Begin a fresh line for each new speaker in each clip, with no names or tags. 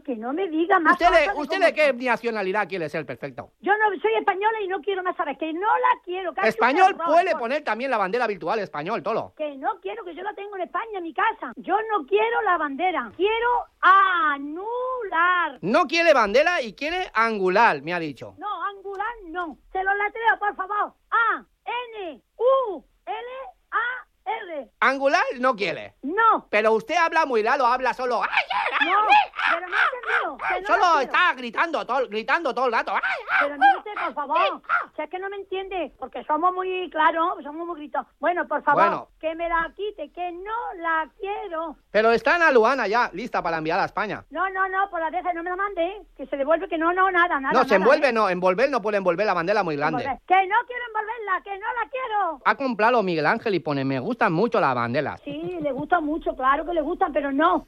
que no me diga más.
¿Usted de qué nacionalidad quiere ser, perfecto?
Yo no soy española y no quiero más saber, que no la quiero.
Español puede poner también la bandera virtual español, Tolo.
Que no quiero, que yo la tengo en España, en mi casa. Yo no quiero la bandera, quiero anular.
No quiere bandera y quiere angular, me ha dicho.
No, angular no. Se lo letreo, por favor. A-N-U-L-A-R.
Angular no quiere.
No.
Pero usted habla muy raro, habla solo.
No, pero no he entendido.
Solo está gritando todo el rato.
Pero mire usted, por favor. Si es que no me entiende, porque somos muy claros, somos muy gritos. Bueno, por favor, que me la quite, que no la quiero.
Pero está en Aduana ya, lista para enviar a España.
No, por la deja, no me la mande, que se devuelve, que nada.
No, se envuelve, no, envolver no puede envolver la bandera muy grande.
Que no quiero envolverla, que no la quiero.
Ha comprado Miguel Ángel y pone, me gustan mucho las banderas.
Sí, le gustan mucho, claro que le gustan, pero no.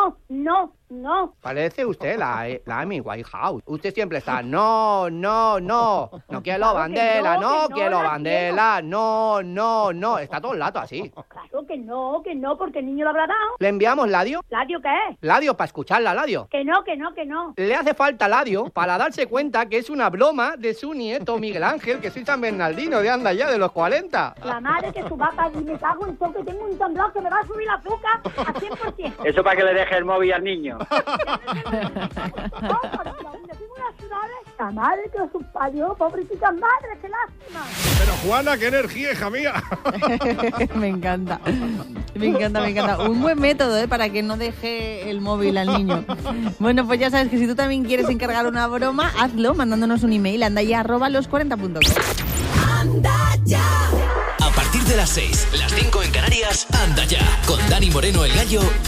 Parece usted la Amy Winehouse. Usted siempre está, no quiero bandera, no quiero bandera, no. Está todo el rato así.
Claro que no, porque el niño lo habrá dado.
¿Le enviamos Ladio?
¿Ladio qué es?
Ladio para escucharla, Ladio.
Que no.
Le hace falta Ladio para darse cuenta que es una broma de su nieto Miguel Ángel, que soy San Bernardino de anda ya de los 40.
La madre que su vaca, y me cago en todo, que tengo un temblor que me va a subir la azúcar a 100%.
Eso para que le deje el móvil al niño.
La madre que os parió, pobrecita madre, qué lástima.
Pero Juana, qué energía, hija mía.
Me encanta. Un buen método, para que no deje el móvil al niño. Bueno, pues ya sabes que si tú también quieres encargar una broma, hazlo mandándonos un email, andaya@los40.com.
Anda ya. A partir de las 6, las 5 en Canarias, Anda ya, con Dani Moreno el Gallo